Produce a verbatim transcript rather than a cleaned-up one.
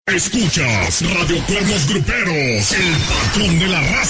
Escuchas Radio Cuernos Gruperos, el patrón de la raza.